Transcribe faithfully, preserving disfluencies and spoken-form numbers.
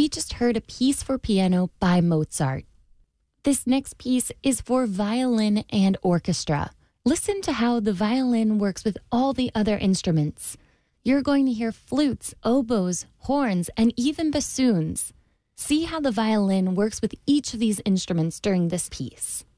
We just heard a piece for piano by Mozart. This next piece is for violin and orchestra. Listen to how the violin works with all the other instruments. You're going to hear flutes, oboes, horns, and even bassoons. See how the violin works with each of these instruments during this piece.